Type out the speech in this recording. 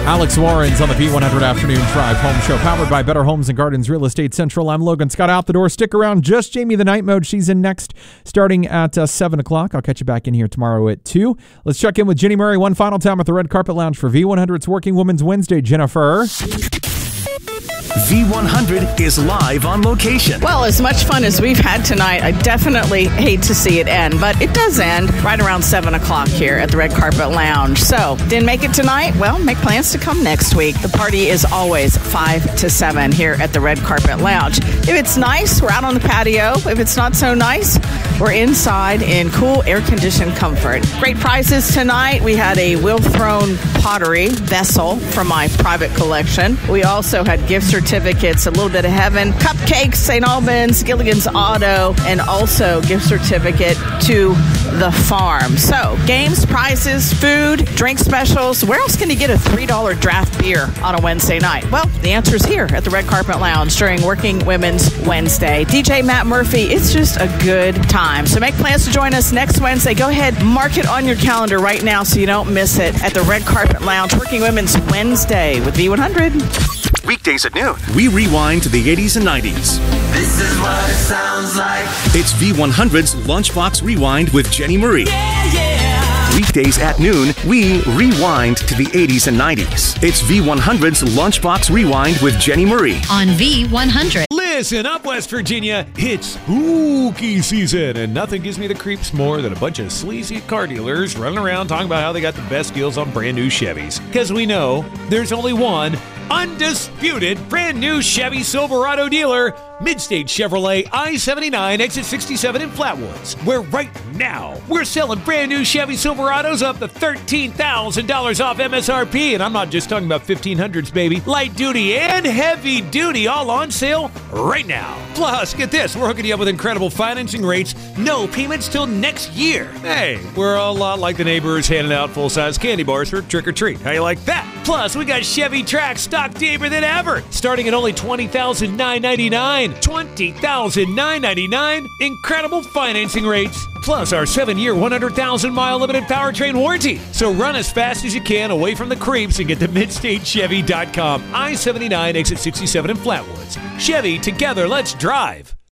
Alex Warren's on the V100 Afternoon Drive Home Show, powered by Better Homes and Gardens Real Estate Central. I'm Logan Scott. Out the door. Stick around. Just Jamie the Night Mode. She's in next, starting at 7 o'clock. I'll catch you back in here tomorrow at 2. Let's check in with Jenny Murray one final time at the Red Carpet Lounge for V100's Working Women's Wednesday. Jennifer. V100 is live on location. Well, as much fun as we've had tonight, I definitely hate to see it end, but it does end right around 7 o'clock here at the Red Carpet Lounge. So, didn't make it tonight? Well, make plans to come next week. The party is always 5 to 7 here at the Red Carpet Lounge. If it's nice, we're out on the patio. If it's not so nice, we're inside in cool, air-conditioned comfort. Great prizes tonight. We had a Will-Thrown pottery vessel from my private collection. We also had gift certificates, a little bit of heaven, cupcakes, St. Albans, Gilligan's Auto, and also gift certificate to the farm. So, games, prizes, food, drink specials. Where else can you get a $3 draft beer on a Wednesday night? Well, the answer is here at the Red Carpet Lounge during Working Women's Wednesday. DJ Matt Murphy, it's just a good time. So make plans to join us next Wednesday. Go ahead, mark it on your calendar right now so you don't miss it at the Red Carpet Lounge, Working Women's Wednesday with V100. Weekdays at noon, we rewind to the 80s and 90s. This is what it sounds like. It's V100's Lunchbox Rewind with Jenny Marie. Weekdays at noon, we rewind to the 80s and 90s. It's V100's Lunchbox Rewind with Jenny Marie. On V100. Listen up, West Virginia. It's spooky season, and nothing gives me the creeps more than a bunch of sleazy car dealers running around talking about how they got the best deals on brand new Chevys. Because we know there's only one undisputed brand new Chevy Silverado dealer, Midstate Chevrolet I-79 exit 67 in Flatwoods, where right now we're selling brand new Chevy Silverados up to $13,000 off MSRP, and I'm not just talking about 1500s, baby. Light duty and heavy duty all on sale right now. Plus, get this, we're hooking you up with incredible financing rates, no payments till next year. Hey, we're a lot like the neighbors handing out full-size candy bars for trick-or-treat. How you like that? Plus, we got Chevy Trax stock deeper than ever, starting at only $20,999. $20,999. Incredible financing rates. Plus our 7-year, 100,000-mile limited powertrain warranty. So run as fast as you can away from the creeps and get to MidstateChevy.com. I-79 exit 67 in Flatwoods. Chevy, together, let's drive.